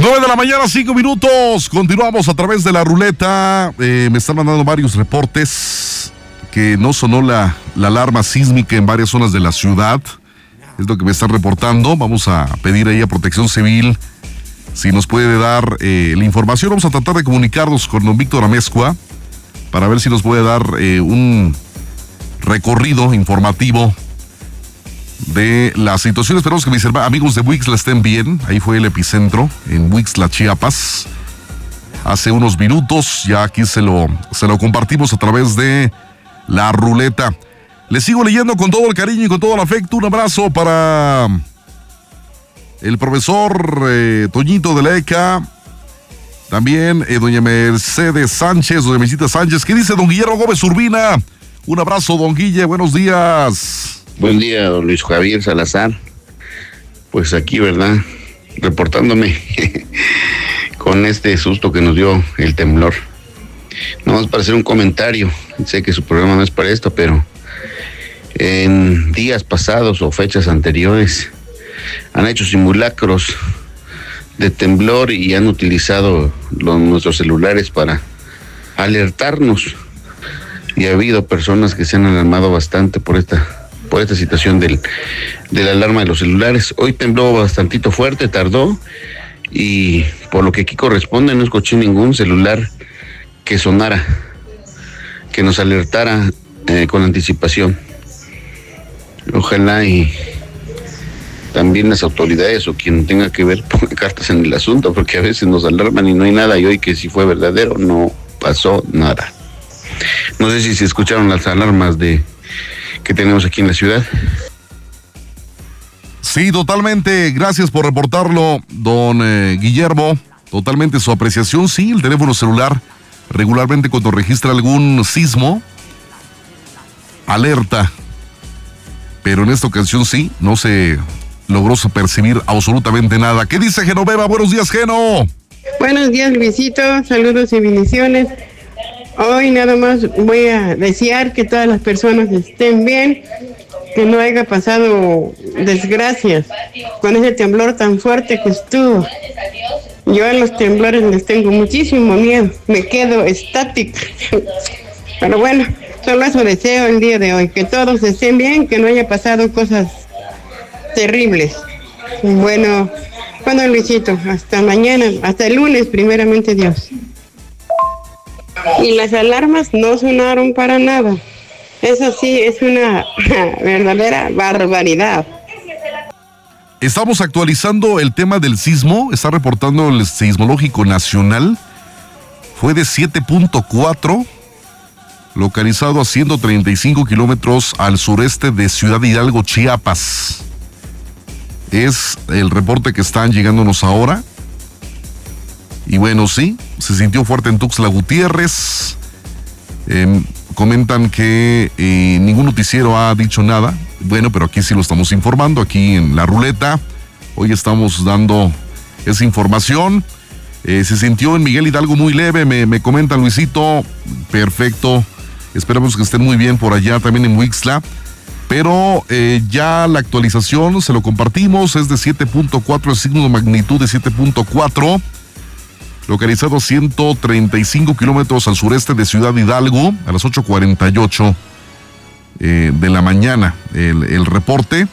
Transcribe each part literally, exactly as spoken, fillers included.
nueve de la mañana, cinco minutos. Continuamos a través de la ruleta. Eh, me están mandando varios reportes que no sonó la, la alarma sísmica en varias zonas de la ciudad. Es lo que me están reportando. Vamos a pedir ahí a Protección Civil si nos puede dar eh, la información. Vamos a tratar de comunicarnos con don Víctor Amezcua para ver si nos puede dar eh, un recorrido informativo de la situación. Esperamos que mis amigos de Huixla estén bien. Ahí fue el epicentro, en Huixla, Chiapas. Hace unos minutos, ya aquí se lo, se lo compartimos a través de la ruleta. Les sigo leyendo con todo el cariño y con todo el afecto. Un abrazo para el profesor eh, Toñito de la E C A. También eh, doña Mercedes Sánchez, doña Mesita Sánchez. ¿Qué dice don Guillermo Gómez Urbina? Un abrazo, don Guille, buenos días. Buen día, don Luis Javier Salazar. Pues aquí, ¿verdad? Reportándome con este susto que nos dio el temblor. No más para hacer un comentario. Sé que su programa no es para esto, pero en días pasados o fechas anteriores han hecho simulacros de temblor y han utilizado los, nuestros celulares para alertarnos. Y ha habido personas que se han alarmado bastante por esta por esta situación del, de la alarma de los celulares. Hoy tembló bastantito fuerte, tardó, y por lo que aquí corresponde no escuché ningún celular que sonara, que nos alertara eh, con anticipación. Ojalá y también las autoridades o quien tenga que ver ponga cartas en el asunto, porque a veces nos alarman y no hay nada, y hoy que si fue verdadero no pasó nada. No sé si se escucharon las alarmas de que tenemos aquí en la ciudad. Sí, totalmente. Gracias por reportarlo, don eh, Guillermo. Totalmente su apreciación. Sí, el teléfono celular regularmente cuando registra algún sismo, alerta. Pero en esta ocasión sí, no se logró percibir absolutamente nada. ¿Qué dice Genoveva? Buenos días, Geno. Buenos días, Luisito. Saludos y bendiciones. Hoy nada más voy a desear que todas las personas estén bien, que no haya pasado desgracias con ese temblor tan fuerte que estuvo. Yo a los temblores les tengo muchísimo miedo, me quedo estática. Pero bueno, solo eso deseo el día de hoy, que todos estén bien, que no haya pasado cosas terribles. Bueno, bueno, Luisito, hasta mañana, hasta el lunes, primeramente Dios. Y las alarmas no sonaron para nada. Eso sí, es una verdadera barbaridad. Estamos actualizando el tema del sismo. Está reportando el Sismológico Nacional. Fue de siete punto cuatro, localizado a ciento treinta y cinco kilómetros al sureste de Ciudad Hidalgo, Chiapas. Es el reporte que están llegándonos ahora. Y bueno, sí, se sintió fuerte en Tuxtla Gutiérrez. Eh, comentan que eh, ningún noticiero ha dicho nada. Bueno, pero aquí sí lo estamos informando, aquí en la ruleta. Hoy estamos dando esa información. Eh, se sintió en Miguel Hidalgo muy leve, me, me comenta Luisito. Perfecto. Esperamos que estén muy bien por allá, también en Huixla. Pero eh, ya la actualización se lo compartimos, es de siete punto cuatro, el signo de magnitud de siete punto cuatro. Localizado a ciento treinta y cinco kilómetros al sureste de Ciudad Hidalgo, a las ocho cuarenta y ocho eh, de la mañana, el, el reporte.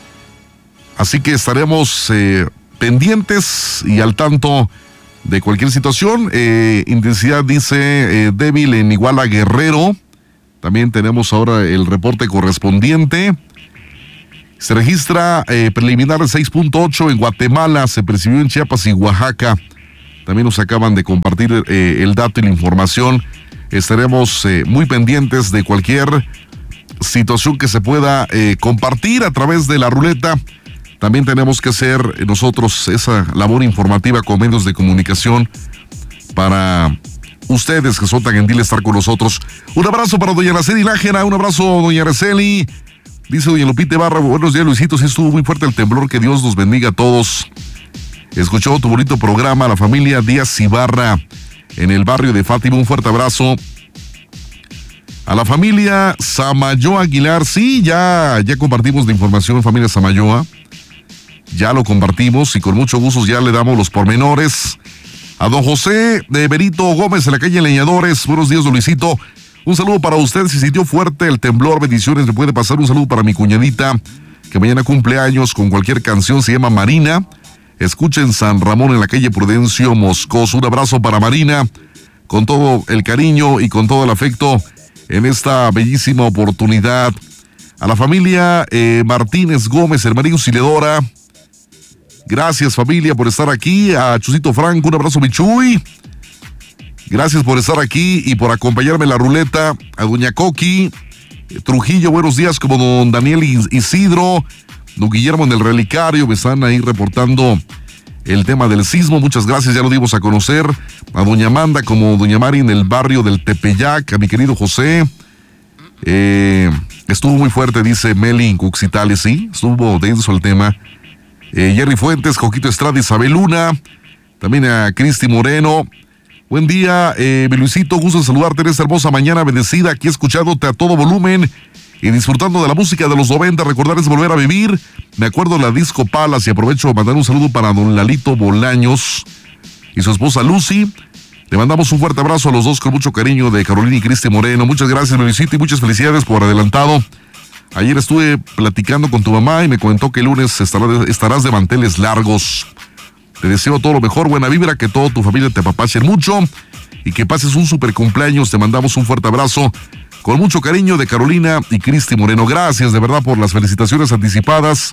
Así que estaremos eh, pendientes y al tanto de cualquier situación. Eh, intensidad dice eh, débil en Iguala Guerrero. También tenemos ahora el reporte correspondiente. Se registra eh, preliminar de seis punto ocho en Guatemala, se percibió en Chiapas y Oaxaca. También nos acaban de compartir eh, el dato y la información. Estaremos eh, muy pendientes de cualquier situación que se pueda eh, compartir a través de la ruleta. También tenemos que hacer nosotros esa labor informativa con medios de comunicación para ustedes que son tan gentiles estar con nosotros. Un abrazo para doña Araceli Nájera, un abrazo doña Araceli. Dice doña Lupita Ibarra, buenos días Luisito, sí estuvo muy fuerte el temblor, que Dios nos bendiga a todos. Escuchó tu bonito programa, la familia Díaz Ibarra en el barrio de Fátima, un fuerte abrazo. A la familia Samayoa Aguilar, sí, ya, ya compartimos la información, familia Samayoa. ya lo compartimos y con mucho gusto ya le damos los pormenores. A don José de Benito Gómez en la calle Leñadores, buenos días, don Luisito. Un saludo para usted, si sintió fuerte el temblor, bendiciones, le puede pasar un saludo para mi cuñadita, que mañana cumple años con cualquier canción, se llama Marina. Escuchen San Ramón en la calle Prudencio Moscoso. Un abrazo para Marina, con todo el cariño y con todo el afecto en esta bellísima oportunidad. A la familia eh, Martínez Gómez, hermanito Ciledora. Gracias, familia, por estar aquí. A Chusito Franco, un abrazo, Michuy. Gracias por estar aquí y por acompañarme en la ruleta. A doña Coqui Trujillo, buenos días, como don Daniel Isidro, don Guillermo en el Relicario, me están ahí reportando el tema del sismo, muchas gracias, ya lo dimos a conocer. A doña Amanda, como doña Mari en el barrio del Tepeyac, a mi querido José, eh, estuvo muy fuerte, dice Meli Cuxitale, sí, estuvo denso el tema. Eh, Jerry Fuentes, Coquito Estrada, Isabel Luna, también a Cristi Moreno. Buen día, eh, mi Luisito, gusto en saludarte en esta hermosa mañana bendecida, aquí escuchándote a todo volumen y disfrutando de la música de los noventa. Recordar es volver a vivir. Me acuerdo de la Disco Palace y aprovecho de mandar un saludo para don Lalito Bolaños y su esposa Lucy. Le mandamos un fuerte abrazo a los dos con mucho cariño de Carolina y Cristi Moreno. Muchas gracias, mi Luisito, y muchas felicidades por adelantado. Ayer estuve platicando con tu mamá y me comentó que el lunes estará de, estarás de manteles largos. Te deseo todo lo mejor, buena vibra, que toda tu familia te apapachen mucho y que pases un super cumpleaños. Te mandamos un fuerte abrazo con mucho cariño de Carolina y Cristi Moreno. Gracias de verdad por las felicitaciones anticipadas.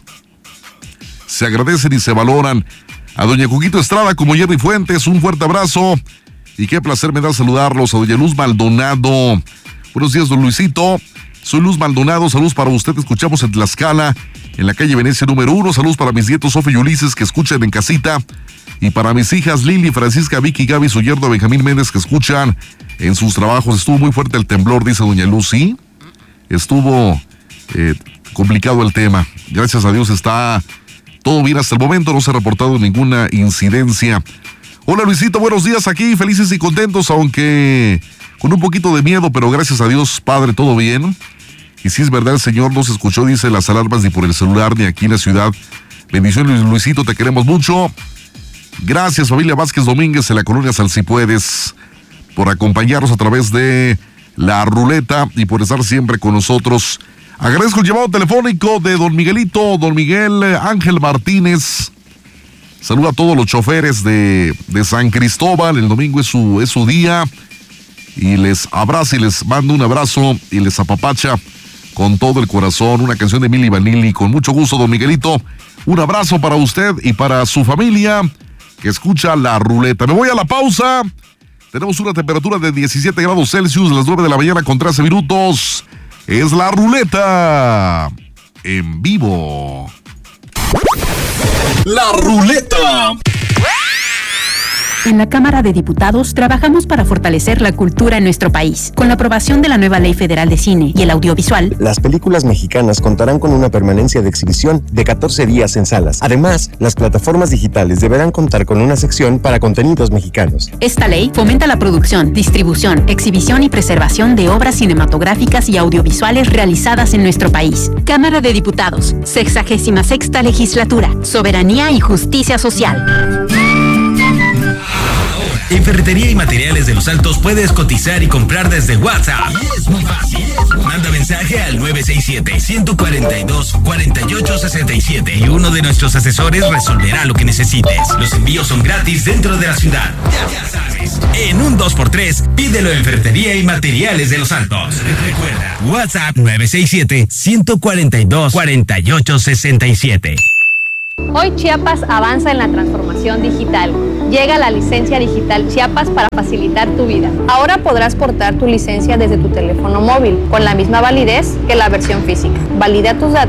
Se agradecen y se valoran. A doña Coquito Estrada como Jerry Fuentes, un fuerte abrazo y qué placer me da saludarlos. A doña Luz Maldonado, buenos días, don Luisito. Soy Luz Maldonado, saludos para usted, te escuchamos en Tlaxcala, en la calle Venecia número uno, saludos para mis nietos Sofía y Ulises que escuchan en casita, y para mis hijas Lili, Francisca, Vicky, Gaby, su yerno Benjamín Méndez que escuchan en sus trabajos. Estuvo muy fuerte el temblor, dice doña Lucy, estuvo eh, complicado el tema, gracias a Dios está todo bien hasta el momento, no se ha reportado ninguna incidencia. Hola Luisito, buenos días aquí, felices y contentos, aunque con un poquito de miedo, pero gracias a Dios, Padre, todo bien. Y si es verdad, el Señor no se escuchó, dice, las alarmas ni por el celular ni aquí en la ciudad. Bendiciones, Luisito, te queremos mucho. Gracias, familia Vázquez Domínguez en la colonia Salsipuedes, por acompañarnos a través de la ruleta y por estar siempre con nosotros. Agradezco el llamado telefónico de don Miguelito, don Miguel Ángel Martínez. Saluda a todos los choferes de, de San Cristóbal, el domingo es su, es su día. Y les abraza y les mando un abrazo y les apapacha con todo el corazón. Una canción de Milli Vanilli. Con mucho gusto, don Miguelito. Un abrazo para usted y para su familia que escucha la ruleta. Me voy a la pausa. Tenemos una temperatura de diecisiete grados Celsius, las nueve de la mañana con trece minutos. Es la ruleta en vivo. La ruleta. En la Cámara de Diputados trabajamos para fortalecer la cultura en nuestro país. Con la aprobación de la nueva Ley Federal de Cine y el Audiovisual, las películas mexicanas contarán con una permanencia de exhibición de catorce días en salas. Además, las plataformas digitales deberán contar con una sección para contenidos mexicanos. Esta ley fomenta la producción, distribución, exhibición y preservación de obras cinematográficas y audiovisuales realizadas en nuestro país. Cámara de Diputados, sexagésima sexta legislatura, soberanía y justicia social. En Ferretería y Materiales de Los Altos puedes cotizar y comprar desde WhatsApp. Y es muy fácil. Manda mensaje al nueve seis siete, uno cuatro dos, cuatro ocho seis siete y uno de nuestros asesores resolverá lo que necesites. Los envíos son gratis dentro de la ciudad. Ya, ya sabes. En un dos por tres, pídelo en Ferretería y Materiales de Los Altos. Recuerda, WhatsApp nueve seis siete, uno cuatro dos, cuatro ocho seis siete. Hoy Chiapas avanza en la transformación digital. Llega la licencia digital Chiapas para facilitar tu vida. Ahora podrás portar tu licencia desde tu teléfono móvil, con la misma validez que la versión física. Valida tus datos